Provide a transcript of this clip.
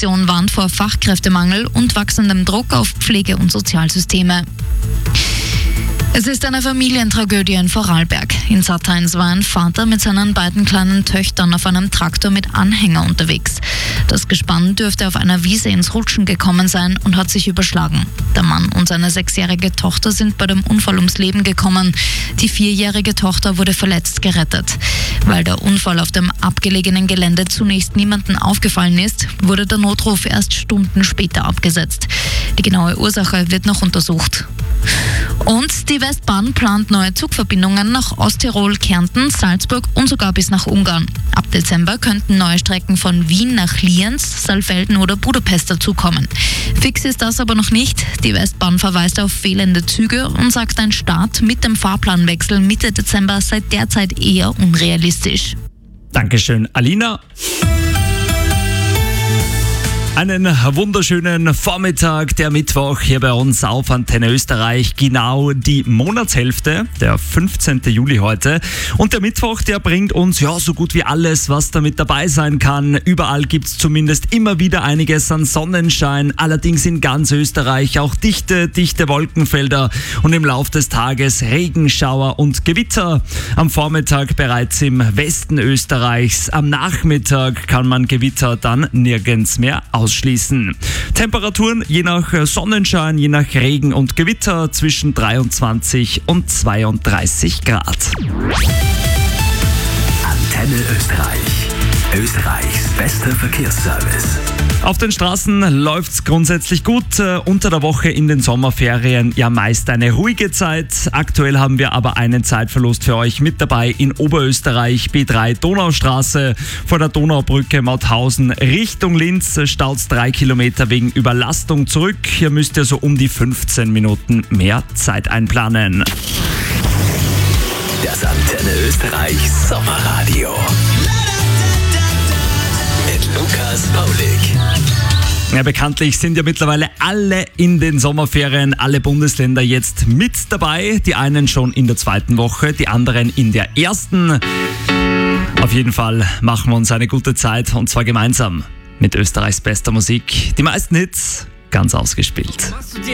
EU-Kommission warnt vor Fachkräftemangel und wachsendem Druck auf Pflege- und Sozialsysteme. Es ist eine Familientragödie in Vorarlberg. In Satteins war ein Vater mit seinen beiden kleinen Töchtern auf einem Traktor mit Anhänger unterwegs. Das Gespann dürfte auf einer Wiese ins Rutschen gekommen sein und hat sich überschlagen. Der Mann und seine 6-jährige Tochter sind bei dem Unfall ums Leben gekommen. Die 4-jährige Tochter wurde verletzt gerettet. Weil der Unfall auf dem abgelegenen Gelände zunächst niemandem aufgefallen ist, wurde der Notruf erst Stunden später abgesetzt. Die genaue Ursache wird noch untersucht. Und die Westbahn plant neue Zugverbindungen nach Osttirol, Kärnten, Salzburg und sogar bis nach Ungarn. Ab Dezember könnten neue Strecken von Wien nach Lienz, Saalfelden oder Budapest dazukommen. Fix ist das aber noch nicht. Die Westbahn verweist auf fehlende Züge und sagt, ein Start mit dem Fahrplanwechsel Mitte Dezember sei derzeit eher unrealistisch. Dankeschön, Alina. Einen wunderschönen Vormittag, der Mittwoch hier bei uns auf Antenne Österreich. Genau die Monatshälfte, der 15. Juli heute. Und der Mittwoch, der bringt uns so gut wie alles, was damit dabei sein kann. Überall gibt's zumindest immer wieder einiges an Sonnenschein. Allerdings in ganz Österreich auch dichte Wolkenfelder und im Lauf des Tages Regenschauer und Gewitter. Am Vormittag bereits im Westen Österreichs. Am Nachmittag kann man Gewitter dann nirgends mehr ausschließen. Temperaturen je nach Sonnenschein, je nach Regen und Gewitter zwischen 23 und 32 Grad. Antenne Österreich. Österreichs bester Verkehrsservice. Auf den Straßen läuft's grundsätzlich gut. Unter der Woche in den Sommerferien meist eine ruhige Zeit. Aktuell haben wir aber einen Zeitverlust für euch mit dabei in Oberösterreich. B3 Donaustraße vor der Donaubrücke Mauthausen Richtung Linz. Staut's 3 Kilometer wegen Überlastung zurück. Hier müsst ihr so um die 15 Minuten mehr Zeit einplanen. Das Antenne Österreich Sommerradio. Mit Lukas Paulik. Bekanntlich sind ja mittlerweile alle in den Sommerferien, alle Bundesländer jetzt mit dabei. Die einen schon in der zweiten Woche, die anderen in der ersten. Auf jeden Fall machen wir uns eine gute Zeit und zwar gemeinsam mit Österreichs bester Musik. Die meisten Hits ganz ausgespielt.